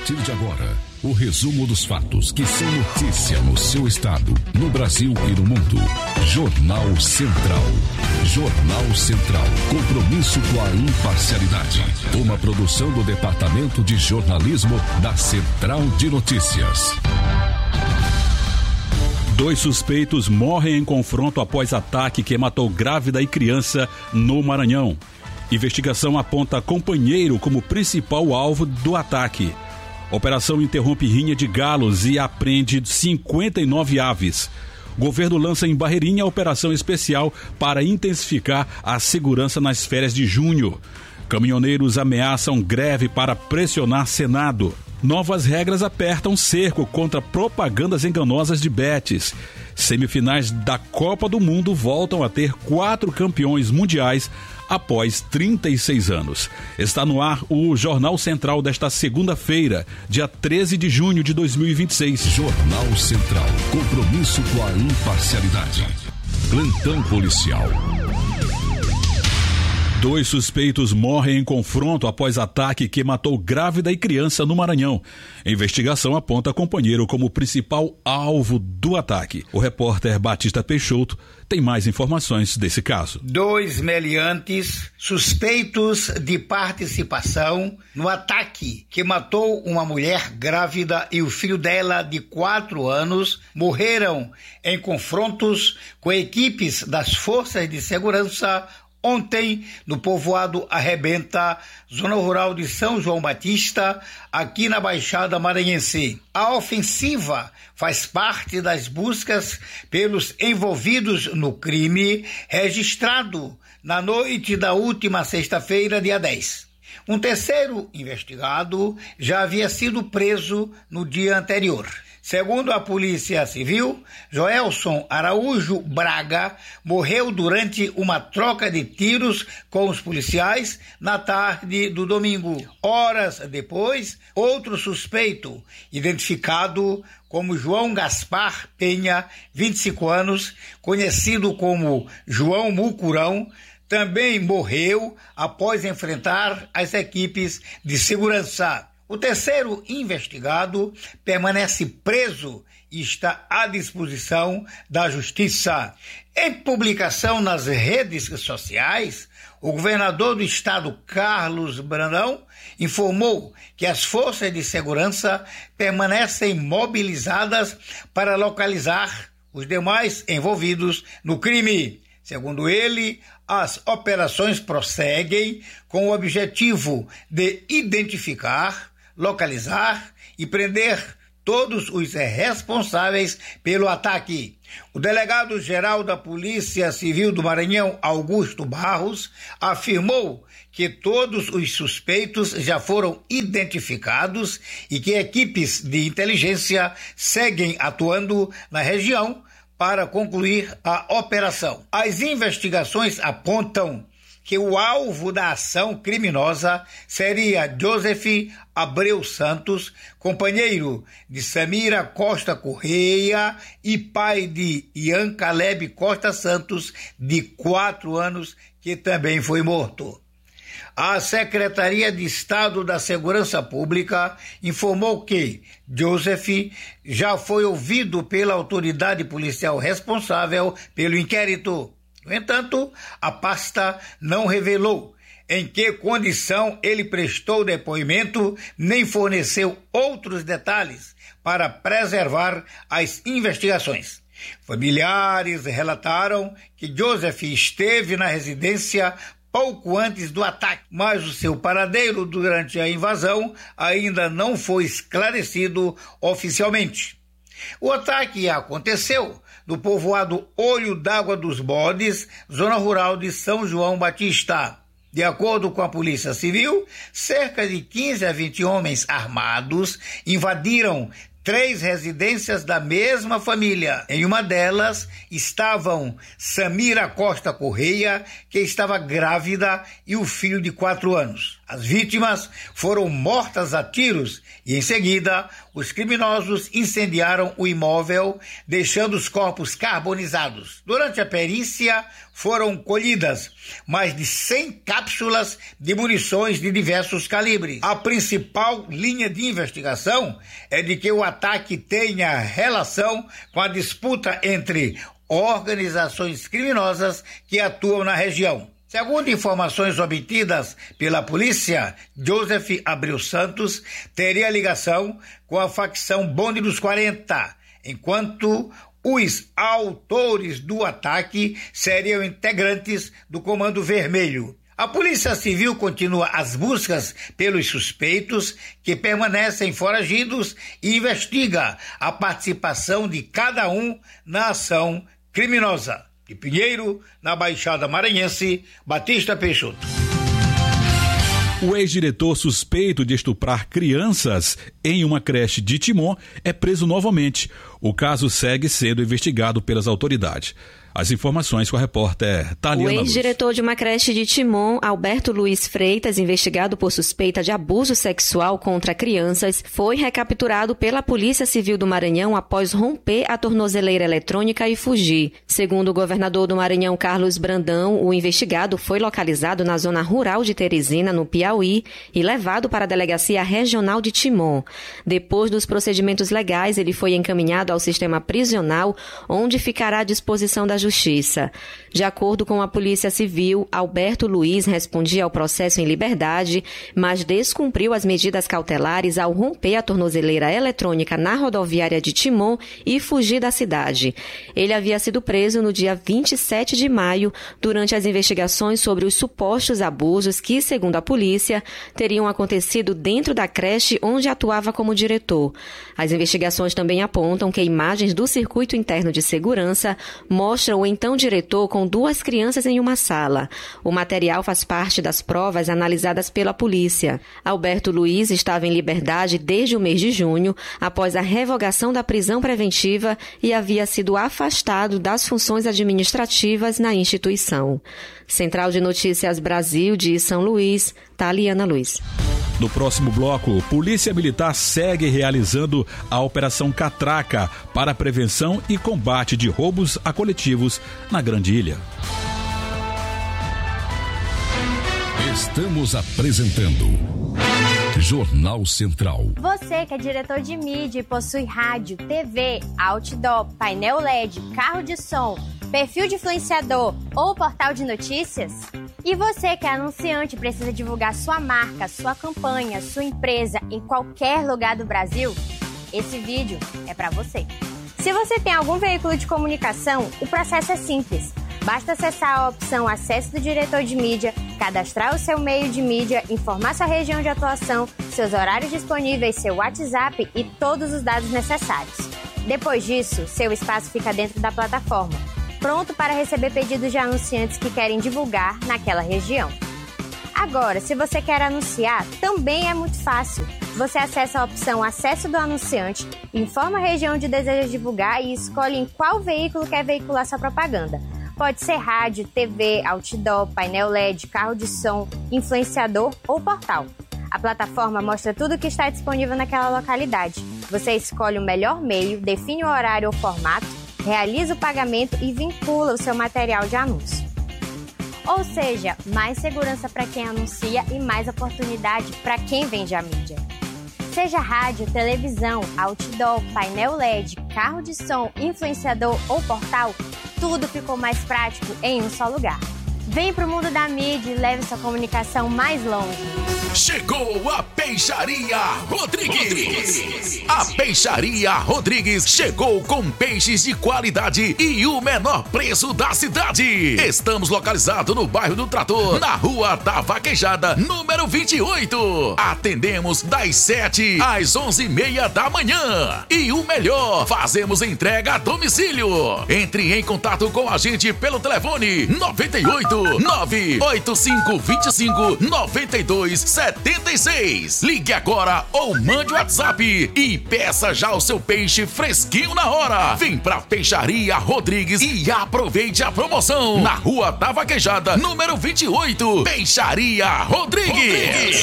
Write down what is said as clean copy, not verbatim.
partir de agora, o resumo dos fatos que são notícia no seu estado, no Brasil e no mundo. Jornal Central. Jornal Central. Compromisso com a imparcialidade. Uma produção do Departamento de Jornalismo da Central de Notícias. 2 suspeitos morrem em confronto após ataque que matou grávida e criança no Maranhão. Investigação aponta companheiro como principal alvo do ataque. Operação interrompe rinha de galos e apreende 59 aves. Governo lança em Barreirinha operação especial para intensificar a segurança nas férias de junho. Caminhoneiros ameaçam greve para pressionar Senado. Novas regras apertam cerco contra propagandas enganosas de betes. Semifinais da Copa do Mundo voltam a ter 4 campeões mundiais após 36 anos. Está no ar o Jornal Central desta segunda-feira, dia 13 de junho de 2026. Jornal Central. Compromisso com a imparcialidade. Plantão policial. 2 suspeitos morrem em confronto após ataque que matou grávida e criança no Maranhão. A investigação aponta companheiro como principal alvo do ataque. O repórter Batista Peixoto tem mais informações desse caso. 2 meliantes suspeitos de participação no ataque que matou uma mulher grávida e o filho dela de 4 anos morreram em confrontos com equipes das forças de segurança ontem, no povoado Arrebenta, zona rural de São João Batista, aqui na Baixada Maranhense. A ofensiva faz parte das buscas pelos envolvidos no crime registrado na noite da última sexta-feira, dia 10. Um terceiro investigado já havia sido preso no dia anterior. Segundo a Polícia Civil, Joelson Araújo Braga morreu durante uma troca de tiros com os policiais na tarde do domingo. Horas depois, outro suspeito, identificado como João Gaspar Penha, 25 anos, conhecido como João Mucurão, também morreu após enfrentar as equipes de segurança. O terceiro investigado permanece preso e está à disposição da Justiça. Em publicação nas redes sociais, o governador do estado, Carlos Brandão, informou que as forças de segurança permanecem mobilizadas para localizar os demais envolvidos no crime. Segundo ele, as operações prosseguem com o objetivo de identificar, localizar e prender todos os responsáveis pelo ataque. O delegado-geral da Polícia Civil do Maranhão, Augusto Barros, afirmou que todos os suspeitos já foram identificados e que equipes de inteligência seguem atuando na região para concluir a operação. As investigações apontam que o alvo da ação criminosa seria Joseph Abreu Santos, companheiro de Samira Costa Correia e pai de Ian Caleb Costa Santos, de 4 anos, que também foi morto. A Secretaria de Estado da Segurança Pública informou que Joseph já foi ouvido pela autoridade policial responsável pelo inquérito. No entanto, a pasta não revelou em que condição ele prestou depoimento, nem forneceu outros detalhes para preservar as investigações. Familiares relataram que Joseph esteve na residência pouco antes do ataque, mas o seu paradeiro durante a invasão ainda não foi esclarecido oficialmente. O ataque aconteceu no povoado Olho d'Água dos Bodes, zona rural de São João Batista. De acordo com a Polícia Civil, cerca de 15 a 20 homens armados invadiram 3 residências da mesma família. Em uma delas estavam Samira Costa Correia, que estava grávida, e o filho de 4 anos. As vítimas foram mortas a tiros e, em seguida, os criminosos incendiaram o imóvel, deixando os corpos carbonizados. Durante a perícia, foram colhidas mais de 100 cápsulas de munições de diversos calibres. A principal linha de investigação é de que o ataque tenha relação com a disputa entre organizações criminosas que atuam na região. Segundo informações obtidas pela polícia, Joseph Abreu Santos teria ligação com a facção Bonde dos 40, enquanto os autores do ataque seriam integrantes do Comando Vermelho. A Polícia Civil continua as buscas pelos suspeitos que permanecem foragidos e investiga a participação de cada um na ação criminosa. De Pinheiro, na Baixada Maranhense, Batista Peixoto. O ex-diretor suspeito de estuprar crianças em uma creche de Timon é preso novamente. O caso segue sendo investigado pelas autoridades. As informações com a repórter Taliana Luz. O ex-diretor de uma creche de Timon, Alberto Luiz Freitas, investigado por suspeita de abuso sexual contra crianças, foi recapturado pela Polícia Civil do Maranhão após romper a tornozeleira eletrônica e fugir. Segundo o governador do Maranhão, Carlos Brandão, o investigado foi localizado na zona rural de Teresina, no Piauí, e levado para a Delegacia Regional de Timon. Depois dos procedimentos legais, ele foi encaminhado ao sistema prisional, onde ficará à disposição da Justiça. De acordo com a Polícia Civil, Alberto Luiz respondia ao processo em liberdade, mas descumpriu as medidas cautelares ao romper a tornozeleira eletrônica na rodoviária de Timon e fugir da cidade. Ele havia sido preso no dia 27 de maio, durante as investigações sobre os supostos abusos que, segundo a polícia, teriam acontecido dentro da creche onde atuava como diretor. As investigações também apontam que imagens do circuito interno de segurança mostram o então diretor com 2 crianças em uma sala. O material faz parte das provas analisadas pela polícia. Alberto Luiz estava em liberdade desde o mês de junho, após a revogação da prisão preventiva, e havia sido afastado das funções administrativas na instituição. Central de Notícias Brasil de São Luís, Taliana Luz. No próximo bloco, Polícia Militar segue realizando a Operação Catraca para a prevenção e combate de roubos a coletivos na Grande Ilha. Estamos apresentando Jornal Central. Você que é diretor de mídia e possui rádio, TV, outdoor, painel LED, carro de som, perfil de influenciador ou portal de notícias? E você que é anunciante e precisa divulgar sua marca, sua campanha, sua empresa em qualquer lugar do Brasil? Esse vídeo é para você. Se você tem algum veículo de comunicação, o processo é simples. Basta acessar a opção Acesso do Diretor de Mídia, cadastrar o seu meio de mídia, informar sua região de atuação, seus horários disponíveis, seu WhatsApp e todos os dados necessários. Depois disso, seu espaço fica dentro da plataforma, pronto para receber pedidos de anunciantes que querem divulgar naquela região. Agora, se você quer anunciar, também é muito fácil. Você acessa a opção Acesso do Anunciante, informa a região onde deseja divulgar e escolhe em qual veículo quer veicular sua propaganda. Pode ser rádio, TV, outdoor, painel LED, carro de som, influenciador ou portal. A plataforma mostra tudo o que está disponível naquela localidade. Você escolhe o melhor meio, define o horário ou formato, realiza o pagamento e vincula o seu material de anúncio. Ou seja, mais segurança para quem anuncia e mais oportunidade para quem vende a mídia. Seja rádio, televisão, outdoor, painel LED, carro de som, influenciador ou portal, tudo ficou mais prático em um só lugar. Vem pro mundo da mídia e leve sua comunicação mais longe. Chegou a Peixaria Rodrigues. A Peixaria Rodrigues chegou com peixes de qualidade e o menor preço da cidade. Estamos localizados no bairro do Trator, na Rua da Vaquejada, número 28. Atendemos das 7 às 11h30 da manhã. E o melhor, fazemos entrega a domicílio. Entre em contato com a gente pelo telefone 98 98525 92 76. Ligue agora ou mande o WhatsApp e peça já o seu peixe fresquinho na hora. Vem pra Peixaria Rodrigues e aproveite a promoção. Na Rua da Vaquejada, número 28. Peixaria Rodrigues.